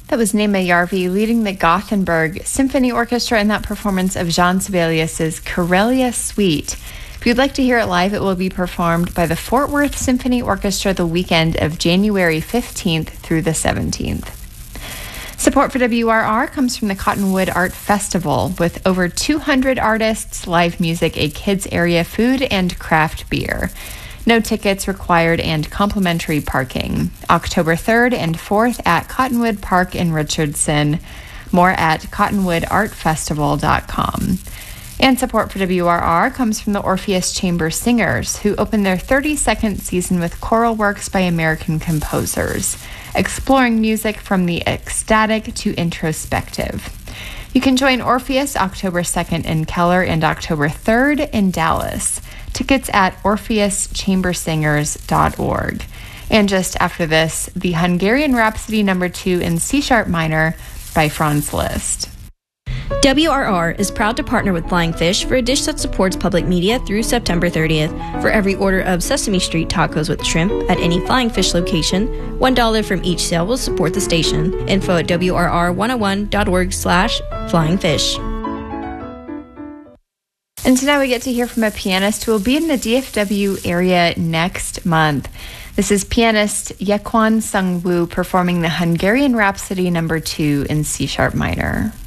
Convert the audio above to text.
That was Nema Yarvi leading the Gothenburg Symphony Orchestra in that performance of Jean Sibelius's Karelia Suite. If you'd like to hear it live, it will be performed by the Fort Worth Symphony Orchestra the weekend of January 15th through the 17th. Support for WRR comes from the Cottonwood Art Festival, with over 200 artists, live music, a kids area, food, and craft beer. No tickets required and complimentary parking. October 3rd and 4th at Cottonwood Park in Richardson. More at cottonwoodartfestival.com. And support for WRR comes from the Orpheus Chamber Singers, who opened their 32nd season with choral works by American composers, exploring music from the ecstatic to introspective. You can join Orpheus October 2nd in Keller and October 3rd in Dallas. Tickets at orpheus.chambersingers.org. And just after this, the Hungarian Rhapsody No. 2 in C-sharp minor by Franz Liszt. WRR is proud to partner with Flying Fish for a dish that supports public media through September 30th. For every order of Sesame Street tacos with shrimp at any Flying Fish location, $1 from each sale will support the station. Info at WRR101.org/flyingfish. And so now we get to hear from a pianist who will be in the DFW area next month. This is pianist Yekwon Sung Woo performing the Hungarian Rhapsody No. 2 in C-sharp minor.